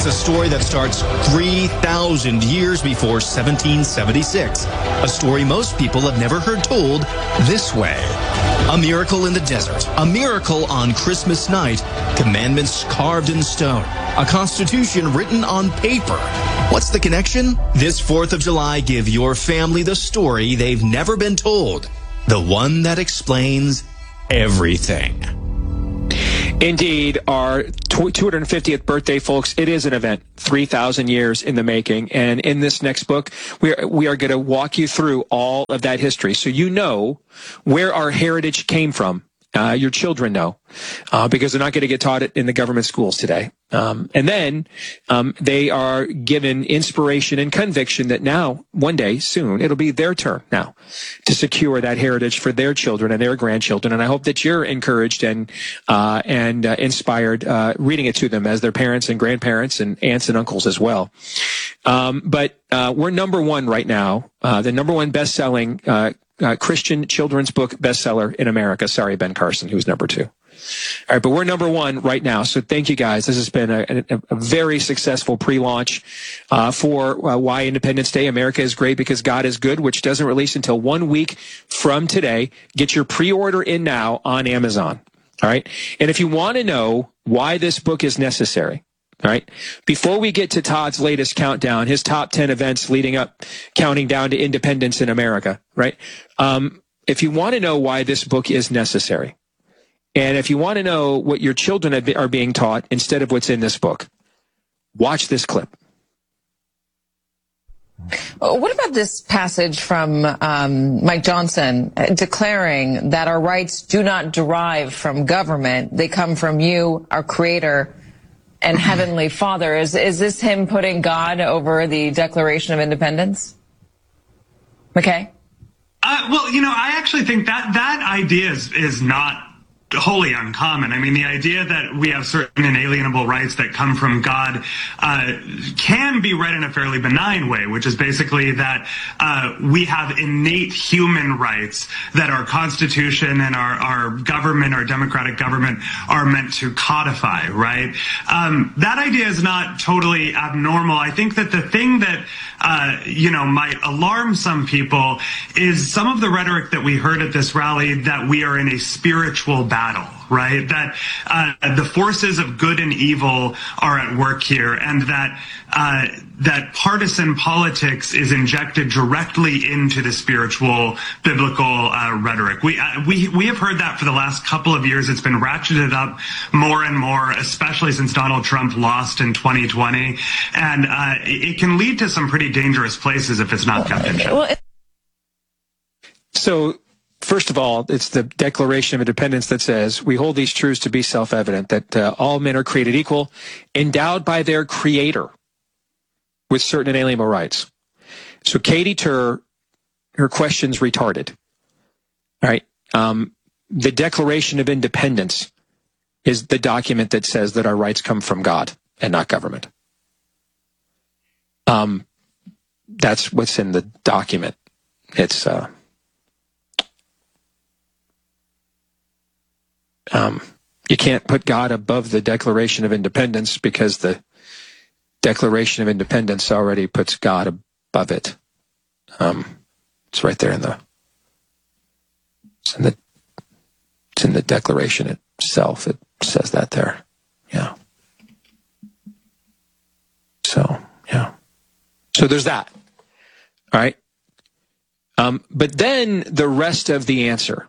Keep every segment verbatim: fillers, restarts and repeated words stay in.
It's a story that starts three thousand years before seventeen seventy-six. A story most people have never heard told this way. A miracle in the desert. A miracle on Christmas night. Commandments carved in stone. A constitution written on paper. What's the connection? This fourth of July, give your family the story they've never been told. The one that explains everything. Indeed, our two hundred fiftieth birthday, folks, it is an event, three thousand years in the making. And in this next book, we are, we are going to walk you through all of that history so you know where our heritage came from. Uh, your children know, uh, because they're not going to get taught it in the government schools today. Um, and then um, they are given inspiration and conviction that now, one day, soon, it'll be their turn now to secure that heritage for their children and their grandchildren. And I hope that you're encouraged and uh, and uh, inspired uh, reading it to them as their parents and grandparents and aunts and uncles as well. Um, but uh, we're number one right now, uh, the number one best-selling uh Uh, Christian children's book bestseller in America. Sorry, Ben Carson, who's number two. All right, but we're number one right now. So thank you, guys. This has been a, a, a very successful pre-launch uh, for uh, Why Independence Day. America is great because God is good, which doesn't release until one week from today. Get your pre-order in now on Amazon. All right, and if you want to know why this book is necessary, all right. Before we get to Todd's latest countdown, his top ten events leading up, counting down to independence in America, right? Um, if you want to know why this book is necessary, and if you want to know what your children are being taught instead of what's in this book, watch this clip. What about this passage from um, Mike Johnson declaring that our rights do not derive from government, they come from you, our Creator, and Heavenly Father? Is is this him putting God over the Declaration of Independence? McKay? Uh, well, you know, I actually think that that idea is, is not wholly uncommon. I mean, the idea that we have certain inalienable rights that come from God uh, can be read in a fairly benign way, which is basically that uh, we have innate human rights that our Constitution and our, our government, our democratic government, are meant to codify, right? Um, that idea is not totally abnormal. I think that the thing that Uh, you know, might alarm some people is some of the rhetoric that we heard at this rally that we are in a spiritual battle, right? That uh, the forces of good and evil are at work here, and that uh, that partisan politics is injected directly into the spiritual biblical uh, rhetoric. We uh, we we have heard that for the last couple of years. It's been ratcheted up more and more, especially since Donald Trump lost in twenty twenty, and uh, it can lead to some pretty dangerous places if it's not kept in check. So, first of all, it's the Declaration of Independence that says, we hold these truths to be self-evident, that uh, all men are created equal, endowed by their Creator with certain inalienable rights. So Katie Tur, her question's retarded. All right. Um, the Declaration of Independence is the document that says that our rights come from God and not government. Um, that's what's in the document. It's, uh, um, you can't put God above the Declaration of Independence because the Declaration of Independence already puts God above it. Um, it's right there in the, it's in the, it's in the Declaration itself. It says that there. Yeah. So, yeah. So there's that. All right. Um, but then the rest of the answer.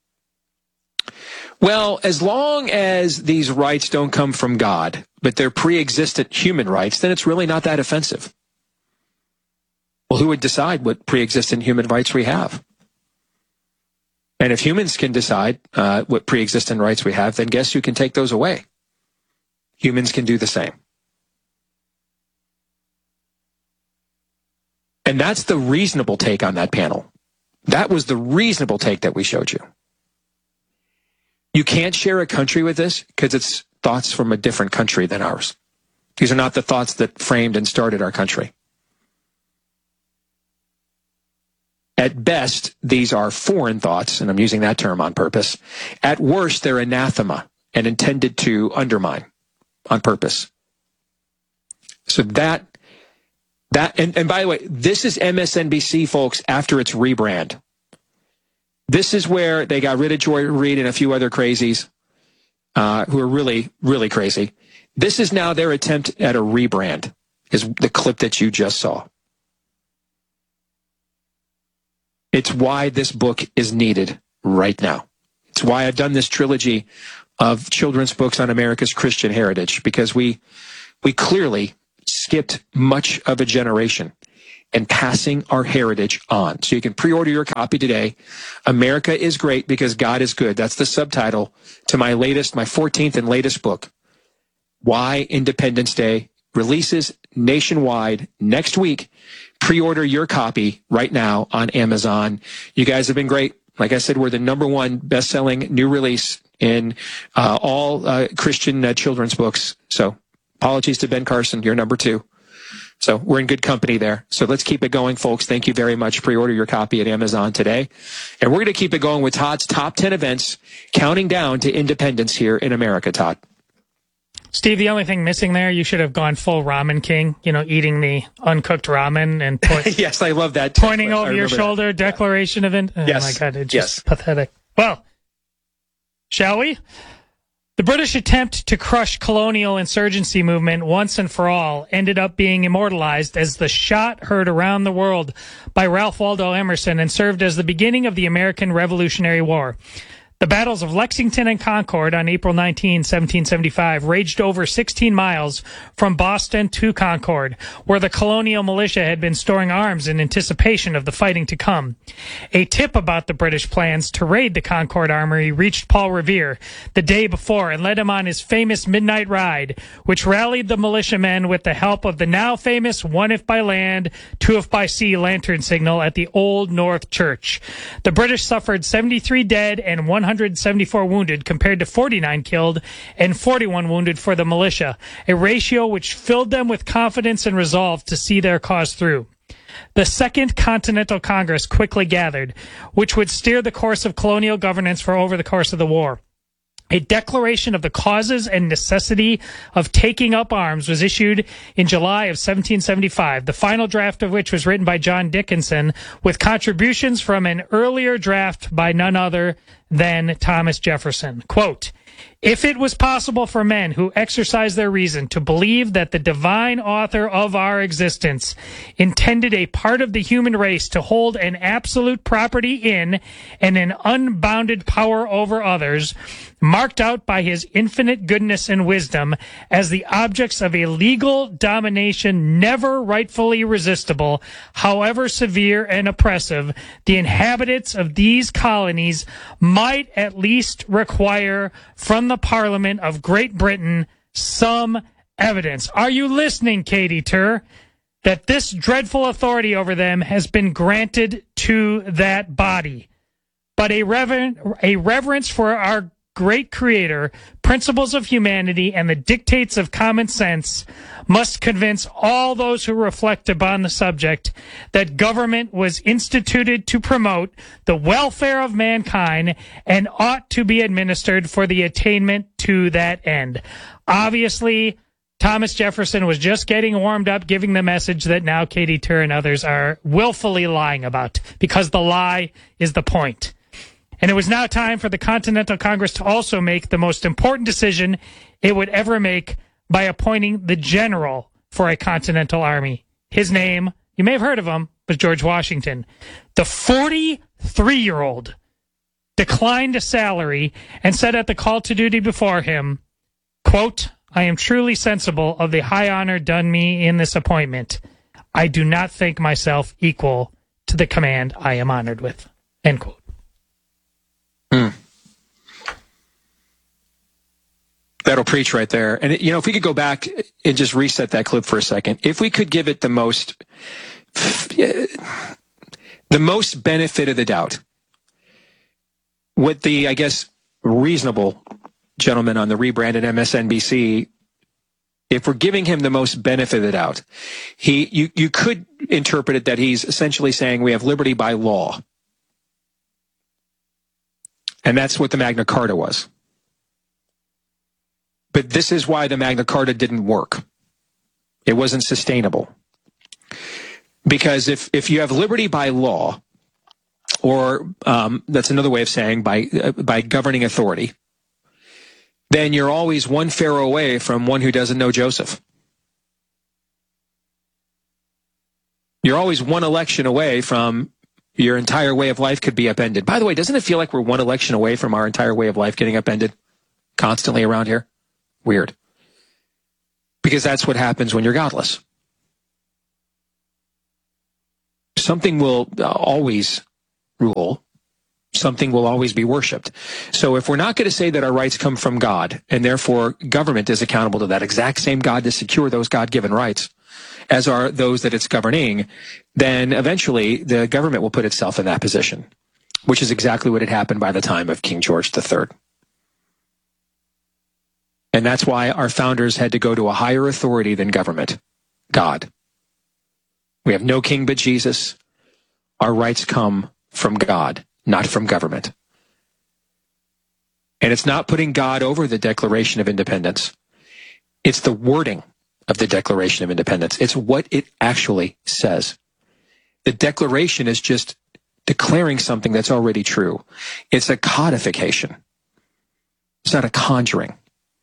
Well, as long as these rights don't come from God, but they're pre-existent human rights, then it's really not that offensive. Well, who would decide what pre-existent human rights we have? And if humans can decide uh, what pre-existent rights we have, then guess who can take those away? Humans can do the same. And that's the reasonable take on that panel. That was the reasonable take that we showed you. You can't share a country with this because it's thoughts from a different country than ours. These are not the thoughts that framed and started our country. At best, these are foreign thoughts, and I'm using that term on purpose. At worst, they're anathema and intended to undermine on purpose. So that, that, and, and by the way, this is M S N B C, folks, after its rebrand. This is where they got rid of Joy Reid and a few other crazies uh, who are really, really crazy. This is now their attempt at a rebrand, is the clip that you just saw. It's why this book is needed right now. It's why I've done this trilogy of children's books on America's Christian heritage, because we we clearly skipped much of a generation in passing our heritage on. So you can pre-order your copy today. America is Great Because God is Good. That's the subtitle to my latest, my fourteenth and latest book. Why Independence Day releases nationwide next week. Pre-order your copy right now on Amazon. You guys have been great. Like I said, we're the number one best-selling new release in uh, all uh, Christian uh, children's books. So apologies to Ben Carson, you're number two. So we're in good company there. So let's keep it going, folks. Thank you very much. Pre-order your copy at Amazon today. And we're going to keep it going with Todd's top ten events, counting down to independence here in America, Todd. Steve, the only thing missing there, you should have gone full Ramen King, you know, eating the uncooked ramen and point, yes, I love that. Pointing over your shoulder, that. Declaration of... In- oh, yes. my God, it's just yes. pathetic. Well, shall we? The British attempt to crush colonial insurgency movement once and for all ended up being immortalized as the shot heard around the world by Ralph Waldo Emerson and served as the beginning of the American Revolutionary War. The battles of Lexington and Concord on April nineteenth, seventeen seventy-five raged over sixteen miles from Boston to Concord, where the colonial militia had been storing arms in anticipation of the fighting to come. A tip about the British plans to raid the Concord Armory reached Paul Revere the day before and led him on his famous midnight ride, which rallied the militiamen with the help of the now famous one if by land, two if by sea lantern signal at the Old North Church. The British suffered seventy-three dead and one hundred seventy-four wounded compared to forty-nine killed and forty-one wounded for the militia, a ratio which filled them with confidence and resolve to see their cause through. The Second Continental Congress quickly gathered, which would steer the course of colonial governance for over the course of the war. A declaration of the causes and necessity of taking up arms was issued in July of seventeen seventy-five, the final draft of which was written by John Dickinson, with contributions from an earlier draft by none other than Thomas Jefferson. Quote, "If it was possible for men who exercise their reason to believe that the divine author of our existence intended a part of the human race to hold an absolute property in and an unbounded power over others, marked out by his infinite goodness and wisdom as the objects of a legal domination never rightfully resistible, however severe and oppressive, the inhabitants of these colonies might at least require from the Parliament of Great Britain some evidence." Are you listening, Katie Tur? That this dreadful authority over them has been granted to that body. But a, rever- a reverence for our great creator, principles of humanity, and the dictates of common sense must convince all those who reflect upon the subject that government was instituted to promote the welfare of mankind and ought to be administered for the attainment to that end. Obviously, Thomas Jefferson was just getting warmed up, giving the message that now Katie Tur and others are willfully lying about, because the lie is the point. And it was now time for the Continental Congress to also make the most important decision it would ever make by appointing the general for a Continental Army. His name, you may have heard of him, was George Washington. The forty-three-year-old declined a salary and said at the call to duty before him, quote, "I am truly sensible of the high honor done me in this appointment. I do not think myself equal to the command I am honored with," end quote. Hmm. That'll preach right there. And, you know, if we could go back and just reset that clip for a second, if we could give it the most, the most benefit of the doubt, with the, I guess, reasonable gentleman on the rebranded M S N B C, if we're giving him the most benefit of the doubt, he, you, you could interpret it that he's essentially saying we have liberty by law. And that's what the Magna Carta was. But this is why the Magna Carta didn't work. It wasn't sustainable. Because if, if you have liberty by law, or um, that's another way of saying by uh, by governing authority, then you're always one Pharaoh away from one who doesn't know Joseph. You're always one election away from your entire way of life could be upended. By the way, doesn't it feel like we're one election away from our entire way of life getting upended constantly around here? Weird. Because that's what happens when you're godless. Something will always rule. Something will always be worshipped. So if we're not going to say that our rights come from God, and therefore government is accountable to that exact same God to secure those God-given rights, as are those that it's governing, then eventually the government will put itself in that position, which is exactly what had happened by the time of King George the Third. And that's why our founders had to go to a higher authority than government, God. We have no king but Jesus. Our rights come from God, not from government. And it's not putting God over the Declaration of Independence. It's the wording of the Declaration of Independence. It's what it actually says. The Declaration is just declaring something that's already true. It's a codification. It's not a conjuring.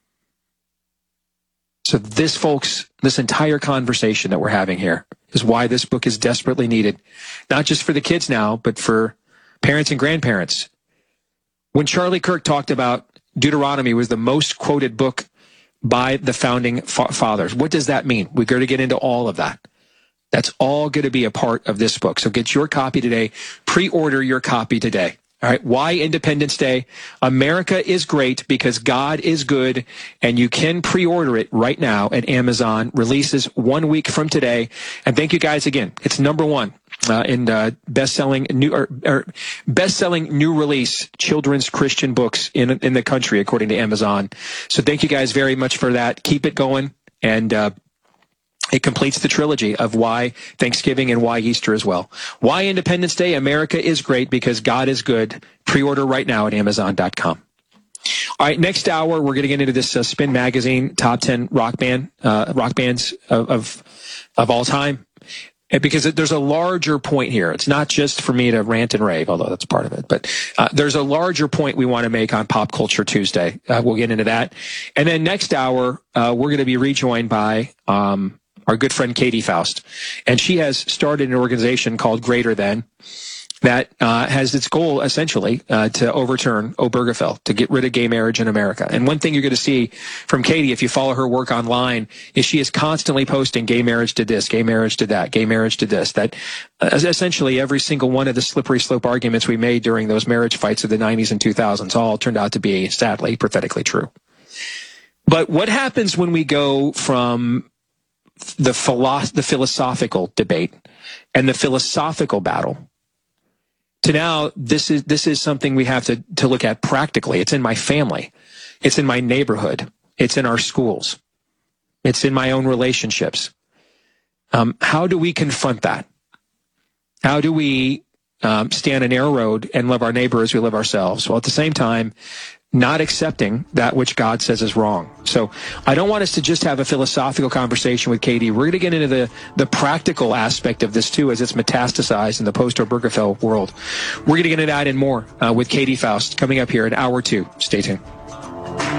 So this, folks, this entire conversation that we're having here is why this book is desperately needed, not just for the kids now, but for parents and grandparents. When Charlie Kirk talked about Deuteronomy was the most quoted book by the founding fa- fathers, what does that mean? We're going to get into all of that. That's all going to be a part of this book. So get your copy today. Pre-order your copy today. All right. Why Independence Day? America is great because God is good, and you can pre-order it right now at Amazon. Releases one week from today. And thank you guys again. It's number one uh, in uh, best-selling new or, or best-selling new release children's Christian books in in the country, according to Amazon. So thank you guys very much for that. Keep it going, and uh, it completes the trilogy of why Thanksgiving and why Easter as well. Why Independence Day? America is great because God is good. Pre-order right now at Amazon dot com. All right, next hour, we're going to get into this uh, Spin Magazine top ten rock band, uh, rock bands of, of, of all time. Because there's a larger point here. It's not just for me to rant and rave, although that's part of it. But uh, there's a larger point we want to make on Pop Culture Tuesday. Uh, we'll get into that. And then next hour, uh, we're going to be rejoined by um, our good friend Katie Faust. And she has started an organization called Greater Than that uh, has its goal, essentially, uh, to overturn Obergefell, to get rid of gay marriage in America. And one thing you're going to see from Katie, if you follow her work online, is she is constantly posting gay marriage to this, gay marriage to that, gay marriage to this. That uh, essentially every single one of the slippery slope arguments we made during those marriage fights of the nineties and two thousands all turned out to be, sadly, prophetically true. But what happens when we go from the, philo- the philosophical debate and the philosophical battle to now, this is this is something we have to, to look at practically. It's in my family. It's in my neighborhood. It's in our schools. It's in my own relationships. Um, how do we confront that? How do we um, stay on a narrow road and love our neighbor as we love ourselves, while at the same time not accepting that which God says is wrong? So I don't want us to just have a philosophical conversation with Katie. We're going to get into the, the practical aspect of this, too, as it's metastasized in the post-Obergefell world. We're going to get into that and more uh, with Katie Faust coming up here in hour two. Stay tuned.